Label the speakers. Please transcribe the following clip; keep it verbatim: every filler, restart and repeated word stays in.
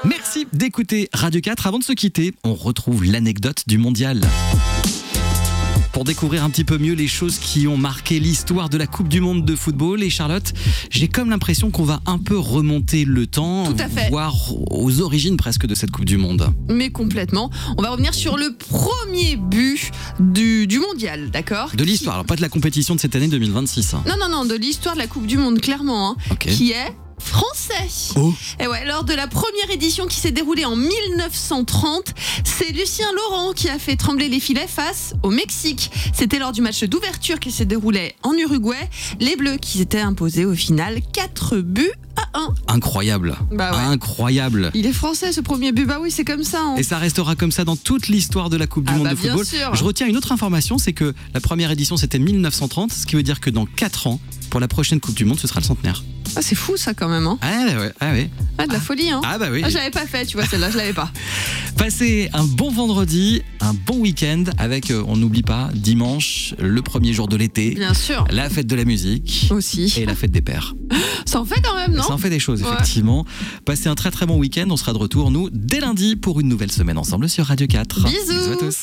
Speaker 1: Merci d'écouter Radio quatre. Avant de se quitter, on retrouve l'anecdote du mondial. Pour découvrir un petit peu mieux les choses qui ont marqué l'histoire de la Coupe du Monde de football. Et Charlotte, j'ai comme l'impression qu'on va un peu remonter le temps,
Speaker 2: Tout à fait.
Speaker 1: voire aux origines presque de cette Coupe du Monde.
Speaker 2: Mais complètement. On va revenir sur le premier but du, du mondial, d'accord ?
Speaker 1: De l'histoire, alors pas de la compétition de cette année deux mille vingt-six. Hein.
Speaker 2: Non, non, non, de l'histoire de la Coupe du Monde, clairement. Hein,
Speaker 1: Ok.
Speaker 2: Qui est français.
Speaker 1: Oh.
Speaker 2: Et ouais, lors de la première édition qui s'est déroulée en mille neuf cent trente, c'est Lucien Laurent qui a fait trembler les filets face au Mexique. C'était lors du match d'ouverture qui s'est déroulé en Uruguay. Les Bleus qui s'étaient imposés au final quatre buts à un.
Speaker 1: Incroyable.
Speaker 2: Bah ouais.
Speaker 1: Incroyable.
Speaker 2: Il est français ce premier but, bah oui, c'est comme ça. Hein.
Speaker 1: Et ça restera comme ça dans toute l'histoire de la Coupe du
Speaker 2: Ah
Speaker 1: Monde
Speaker 2: bah
Speaker 1: de
Speaker 2: bien
Speaker 1: football.
Speaker 2: sûr.
Speaker 1: Je retiens une autre information, c'est que la première édition c'était mille neuf cent trente, ce qui veut dire que dans quatre ans, pour la prochaine Coupe du Monde, ce sera le centenaire.
Speaker 2: Ah, c'est fou ça quand même. Hein.
Speaker 1: Ah ouais, ah ouais.
Speaker 2: Ah, de la folie. Hein.
Speaker 1: Ah bah oui.
Speaker 2: Ah, je l'avais pas fait, tu vois, celle-là, je l'avais pas.
Speaker 1: Passez un bon vendredi, un bon week-end avec, euh, on n'oublie pas, dimanche, le premier jour de l'été,
Speaker 2: Bien sûr.
Speaker 1: la fête de la musique
Speaker 2: Aussi.
Speaker 1: et la fête des pères.
Speaker 2: Ça en fait quand même, non ?
Speaker 1: Ça en fait des choses,
Speaker 2: Ouais.
Speaker 1: effectivement. Passez un très très bon week-end. On sera de retour, nous, dès lundi pour une nouvelle semaine ensemble sur Radio quatre.
Speaker 2: Bisous.
Speaker 1: Bisous à tous.